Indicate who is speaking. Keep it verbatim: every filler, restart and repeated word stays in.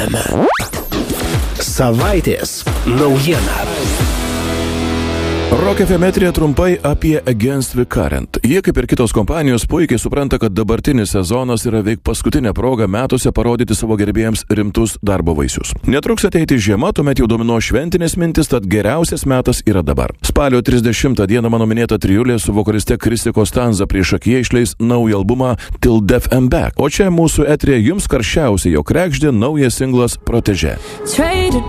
Speaker 1: em. Savaitės naujiena.
Speaker 2: Rock F M eteryje trumpai apie Against the Current. Jie, kaip ir kitos kompanijos, puikiai supranta, kad dabartinis sezonas yra veik paskutinė proga metuose parodyti savo gerbėjams rimtus darbo vaisius. Netruks ateiti žiema, tuomet jau domino šventinės mintis, tad geriausias metas yra dabar. Spalio trisdešimtą dieną mano minėta trijulė su vokaliste Kristi Kostanza priešakyje išleis naują albumą Till Death and Back. O čia mūsų eteryje jums karščiausiai jo krekždė naujas singlas Protege.